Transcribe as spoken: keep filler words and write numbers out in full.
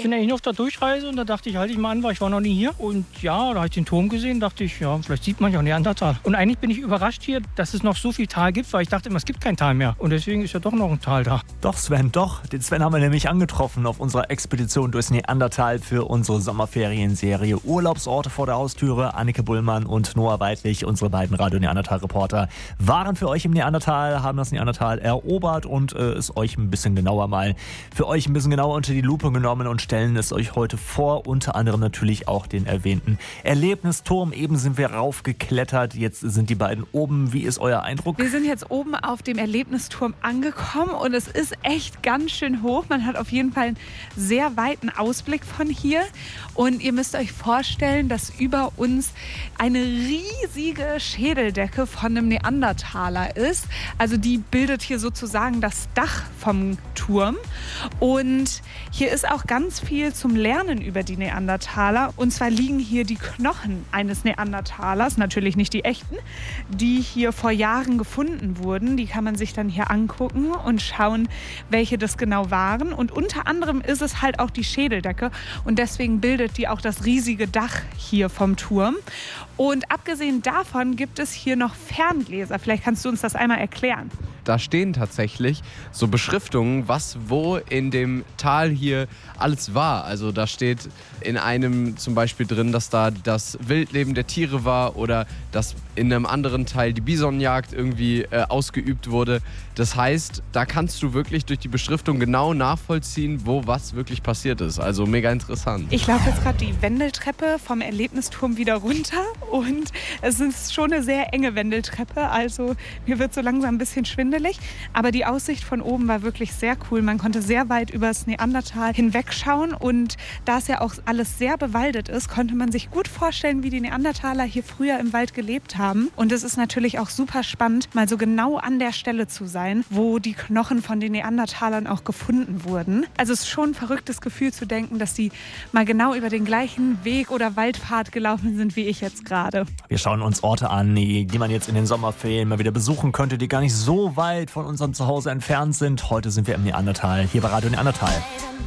bin ja eh auf der Durchreise und da dachte ich, halte ich mal an, weil ich war noch nie hier. Und ja, da habe ich den Turm gesehen, dachte ich, ja, vielleicht sieht man ja auch Neandertal. Und eigentlich bin ich überrascht hier, dass es noch so viel Tal gibt, weil ich dachte immer, es gibt kein Tal mehr. Und deswegen ist ja doch noch ein Tal da. Doch, Sven, doch. Den Sven haben wir nämlich angetroffen auf unserer Expedition durchs Neandertal für unsere Sommerferienserie Urlaubsorte vor der Haustüre. Annike Bullmann und Noah Weidlich, unsere beiden Radio-Neandertal-Reporter, waren für euch im Neandertal, haben das Neandertal erobert und äh, es euch ein bisschen genauer mal für euch ein bisschen genauer unter die Lupe genommen und stellen es euch heute vor. Unter anderem natürlich auch den erwähnten Erlebnisturm. Eben sind wir raufgeklettert. Jetzt sind die beiden oben. Wie ist euer Eindruck? Wir sind jetzt oben auf dem Erlebnisturm angekommen und es ist echt ganz schön hoch. Man hat auf jeden Fall einen sehr weiten Ausblick von hier. Und ihr müsst euch vorstellen, dass über uns eine riesige Schädeldecke von einem Neandertaler ist. Also die bildet hier sozusagen das Dach vom Turm. Und hier ist auch ganz viel zum Lernen über die Neandertaler. Und zwar liegen hier die Knochen eines Neandertalers, natürlich nicht die echten, die hier vor Jahren gefunden wurden. Die kann man sich dann hier angucken und schauen, welche das genau waren. Und unter anderem ist es halt auch die Schädeldecke. Und deswegen bildet die auch das riesige Dach hier vom Turm. Und abgesehen davon gibt es hier noch Ferngläser. Vielleicht kannst du uns das einmal erklären. Da stehen tatsächlich so Beschriftungen, was wo in dem Tal hier alles war. Also da steht in einem zum Beispiel drin, dass da das Wildleben der Tiere war oder dass in einem anderen Teil die Bisonjagd irgendwie äh, ausgeübt wurde. Das heißt, da kannst du wirklich durch die Beschriftung genau nachvollziehen, wo was wirklich passiert ist. Also mega interessant. Ich laufe jetzt gerade die Wendeltreppe vom Erlebnisturm wieder runter und es ist schon eine sehr enge Wendeltreppe. Also mir wird so langsam ein bisschen schwindelig. Aber die Aussicht von oben war wirklich sehr cool. Man konnte sehr weit über das Neandertal hinwegschauen und da es ja auch alles sehr bewaldet ist, konnte man sich gut vorstellen, wie die Neandertaler hier früher im Wald gelebt haben. Und es ist natürlich auch super spannend, mal so genau an der Stelle zu sein, wo die Knochen von den Neandertalern auch gefunden wurden. Also es ist schon ein verrücktes Gefühl zu denken, dass die mal genau über den gleichen Weg oder Waldpfad gelaufen sind, wie ich jetzt gerade. Wir schauen uns Orte an, die, die man jetzt in den Sommerferien mal wieder besuchen könnte, die gar nicht so weit von unserem Zuhause entfernt sind. Heute sind wir im Neandertal, hier bei Radio Neandertal.